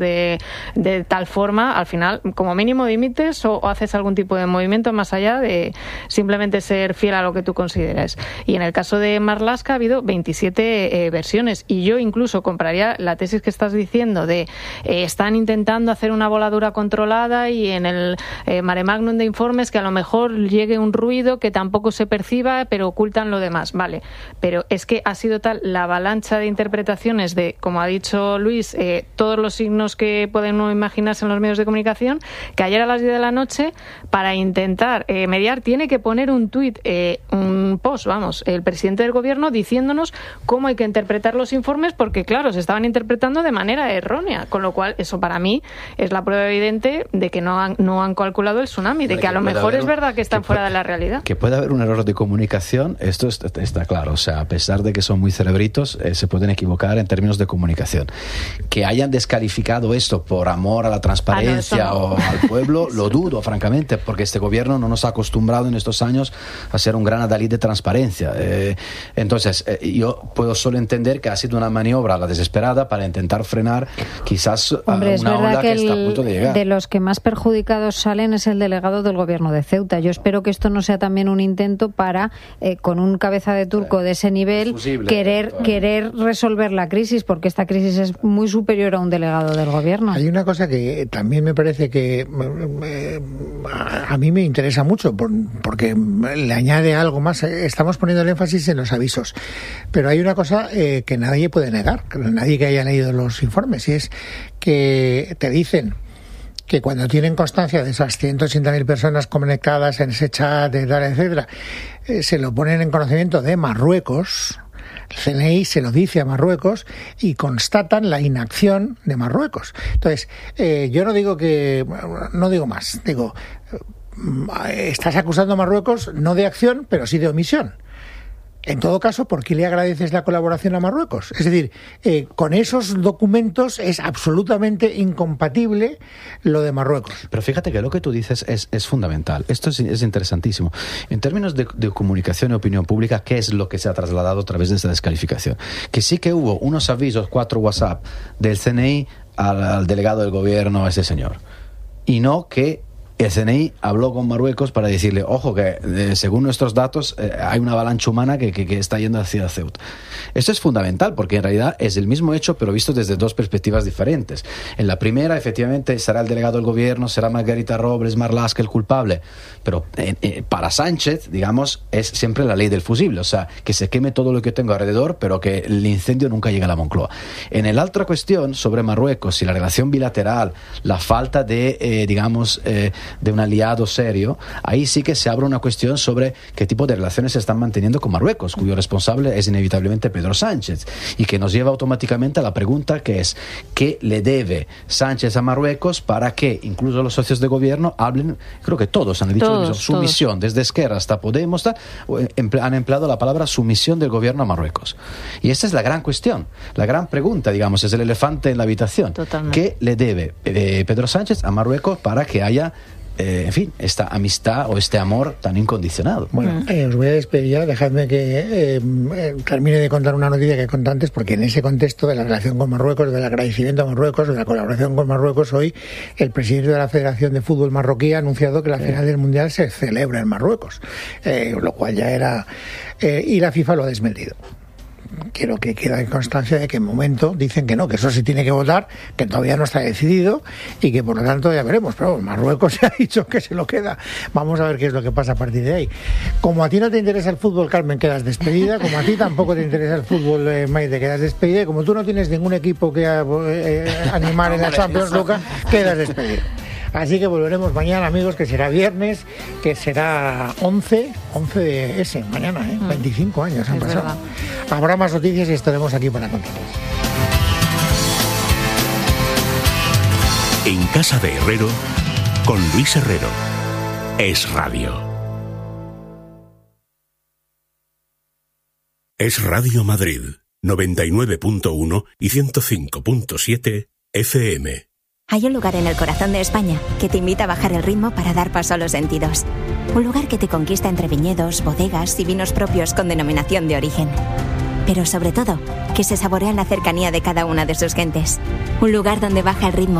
de tal forma, al final, como mínimo dimites o haces algún tipo de movimiento más allá de simplemente ser fiel a lo que tú consideras. Y en el caso de Marlaska ha habido 27 versiones, y yo incluso compraría la tesis que estás diciendo de están intentando hacer una voladura controlada y en el mare magnum de informes que a lo mejor llegue un ruido que tampoco se perciba, pero ocultan lo demás. Vale, pero es que ha sido tal la avalancha de interpretaciones de, como ha dicho Luis, todos los signos que pueden uno imaginarse en los medios de comunicación, que ayer a las 10 de la noche, para intentar mediar, tiene que poner un tuit, un post, el presidente del gobierno diciéndonos cómo hay que interpretar los informes, porque claro, se estaban interpretando de manera errónea, con lo cual eso para mí es la prueba evidente de que no han calculado el tsunami, de que a lo mejor es verdad que están fuera de la realidad. Que puede haber un error de comunicación, esto está claro, o sea, a pesar de que son muy cerebritos, se pueden equivocar en términos de comunicación. Que hayan descalificado esto por amor a la transparencia o al pueblo, lo dudo, francamente, porque este gobierno no nos ha acostumbrado en estos años a ser un gran adalid de transparencia. Entonces, yo puedo solo entender que ha sido una maniobra a la desesperada para intentar frenar quizás una ola que está a punto de llegar. De los que más perjudicados salen es el delegado del gobierno de Ceuta. Yo espero que esto no sea también un intento para, con un cabeza de turco de ese nivel, querer resolver la crisis, porque esta crisis es muy superior a un delegado del gobierno. Hay una cosa que también me parece que a mí me interesa mucho, porque le añade algo más. Estamos poniendo el énfasis en los avisos, pero hay una cosa que nadie puede negar, nadie que haya leído los informes, y es que te dicen que cuando tienen constancia de esas 180.000 personas conectadas en ese chat, etcétera, se lo ponen en conocimiento de Marruecos. El CNI se lo dice a Marruecos y constatan la inacción de Marruecos. Entonces, yo no digo más, digo, estás acusando a Marruecos no de acción, pero sí de omisión. En todo caso, ¿por qué le agradeces la colaboración a Marruecos? Es decir, con esos documentos es absolutamente incompatible lo de Marruecos. Pero fíjate que lo que tú dices es fundamental. Esto es interesantísimo. En términos de comunicación y opinión pública, ¿qué es lo que se ha trasladado a través de esta descalificación? Que sí que hubo unos avisos, 4 WhatsApp del CNI al delegado del gobierno, a ese señor. Y no que el CNI habló con Marruecos para decirle, ojo, que según nuestros datos hay una avalancha humana que está yendo hacia Ceuta. Esto es fundamental, porque en realidad es el mismo hecho, pero visto desde dos perspectivas diferentes. En la primera, efectivamente, será el delegado del gobierno, será Margarita Robles, Marlaska el culpable, pero para Sánchez, digamos, es siempre la ley del fusible, o sea, que se queme todo lo que tengo alrededor, pero que el incendio nunca llegue a la Moncloa. En la otra cuestión, sobre Marruecos y la relación bilateral, la falta de, de un aliado serio, ahí sí que se abre una cuestión sobre qué tipo de relaciones se están manteniendo con Marruecos, cuyo responsable es inevitablemente Pedro Sánchez, y que nos lleva automáticamente a la pregunta que es, ¿qué le debe Sánchez a Marruecos para que incluso los socios de gobierno hablen? Creo que todos han dicho sumisión, desde Esquerra hasta Podemos, han empleado la palabra sumisión del gobierno a Marruecos. Y esta es la gran cuestión, la gran pregunta, digamos, es el elefante en la habitación. Totalmente. ¿Qué le debe Pedro Sánchez a Marruecos para que haya esta amistad o este amor tan incondicionado? Bueno, os voy a despedir ya. Dejadme que termine de contar una noticia que conté antes, porque en ese contexto de la relación con Marruecos, del agradecimiento a Marruecos, de la colaboración con Marruecos, hoy el presidente de la Federación de Fútbol Marroquí ha anunciado que la final del Mundial se celebra en Marruecos, lo cual ya era... y la FIFA lo ha desmentido. Quiero que quede constancia de que en momento dicen que no, que eso se tiene que votar, que todavía no está decidido y que por lo tanto ya veremos. Pero Marruecos se ha dicho que se lo queda. Vamos a ver qué es lo que pasa a partir de ahí. Como a ti no te interesa el fútbol, Carmen, quedas despedida. Como a ti tampoco te interesa el fútbol, Maite, quedas despedida. Y como tú no tienes ningún equipo que animar en la Champions, Luca, quedas despedida. Así que volveremos mañana, amigos, que será viernes, que será 11 de ese, mañana, 25 años han pasado. Verdad. Habrá más noticias y estaremos aquí para contarles. En Casa de Herrero, con Luis Herrero. Es Radio. Es Radio Madrid, 99.1 y 105.7 FM. Hay un lugar en el corazón de España que te invita a bajar el ritmo para dar paso a los sentidos. Un lugar que te conquista entre viñedos, bodegas y vinos propios con denominación de origen. pero sobre todo, que se saborean la cercanía de cada una de sus gentes. Un lugar donde baja el ritmo,